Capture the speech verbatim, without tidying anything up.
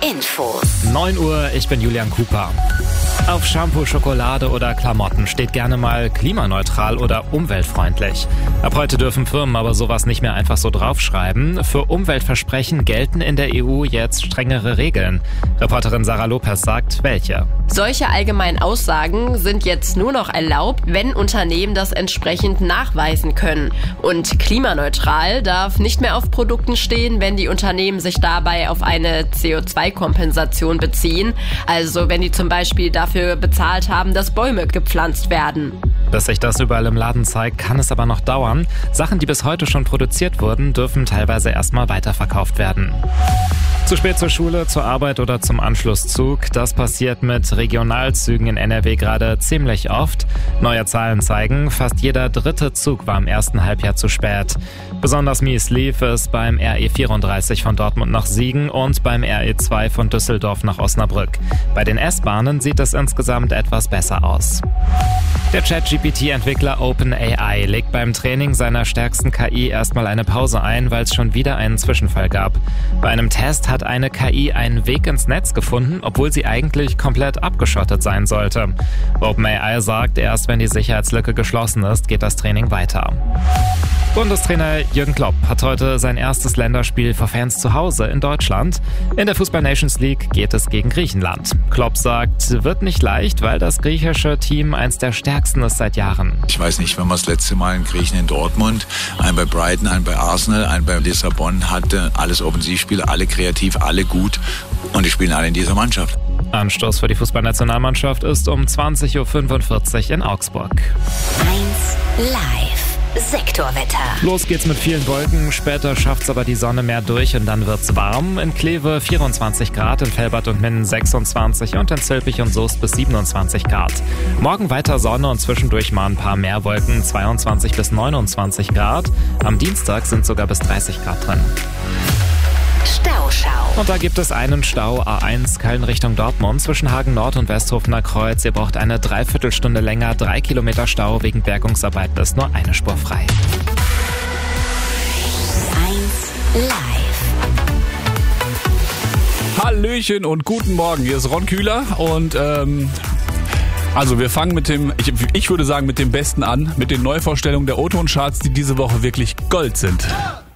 Infos. neun Uhr, ich bin Julian Cooper. Auf Shampoo, Schokolade oder Klamotten steht gerne mal klimaneutral oder umweltfreundlich. Ab heute dürfen Firmen aber sowas nicht mehr einfach so draufschreiben. Für Umweltversprechen gelten in der E U jetzt strengere Regeln. Reporterin Sarah Lopez sagt, welche. Solche allgemeinen Aussagen sind jetzt nur noch erlaubt, wenn Unternehmen das entsprechend nachweisen können. Und klimaneutral darf nicht mehr auf Produkten stehen, wenn die Unternehmen sich dabei auf eine C O zwei Kompensation beziehen. Also wenn die zum Beispiel dafür bezahlt haben, dass Bäume gepflanzt werden. Bis sich das überall im Laden zeigt, kann es aber noch dauern. Sachen, die bis heute schon produziert wurden, dürfen teilweise erstmal weiterverkauft werden. Zu spät zur Schule, zur Arbeit oder zum Anschlusszug. Das passiert mit Regionalzügen in N R W gerade ziemlich oft. Neue Zahlen zeigen, fast jeder dritte Zug war im ersten Halbjahr zu spät. Besonders mies lief es beim R E vierunddreißig von Dortmund nach Siegen und beim R E zwei von Düsseldorf nach Osnabrück. Bei den S-Bahnen sieht es insgesamt etwas besser aus. Der Chat G P T-Entwickler OpenAI legt beim Training seiner stärksten K I erstmal eine Pause ein, weil es schon wieder einen Zwischenfall gab. Bei einem Test hat eine K I einen Weg ins Netz gefunden, obwohl sie eigentlich komplett abgeschottet sein sollte. OpenAI sagt, erst wenn die Sicherheitslücke geschlossen ist, geht das Training weiter. Bundestrainer Jürgen Klopp hat heute sein erstes Länderspiel für Fans zu Hause in Deutschland. In der Fußball-Nations League geht es gegen Griechenland. Klopp sagt, wird nicht leicht, weil das griechische Team eins der stärksten ist seit Jahren. Ich weiß nicht, wenn man das letzte Mal einen Griechen in Dortmund, einen bei Brighton, einen bei Arsenal, einen bei Lissabon hatte, alles Offensivspieler, alle kreativ, alle gut und die spielen alle in dieser Mannschaft. Anstoß für die Fußballnationalmannschaft ist um zwanzig Uhr fünfundvierzig in Augsburg. eins Live. Sektorwetter. Los geht's mit vielen Wolken, später schafft's aber die Sonne mehr durch und dann wird's warm. In Kleve vierundzwanzig Grad, in Velbert und Minden sechsundzwanzig und in Zülpich und Soest bis siebenundzwanzig Grad. Morgen weiter Sonne und zwischendurch mal ein paar mehr Wolken, zweiundzwanzig bis neunundzwanzig Grad. Am Dienstag sind sogar bis dreißig Grad drin. Stauschau. Und da gibt es einen Stau A eins Köln Richtung Dortmund zwischen Hagen Nord und Westhofener Kreuz. Ihr braucht eine Dreiviertelstunde länger, drei Kilometer Stau. Wegen Bergungsarbeiten ist nur eine Spur frei. eins Live. Hallöchen und guten Morgen, hier ist Ron Kühler und ähm, also wir fangen mit dem, ich, ich würde sagen mit dem Besten an, mit den Neuvorstellungen der O-Ton-Charts, die diese Woche wirklich Gold sind.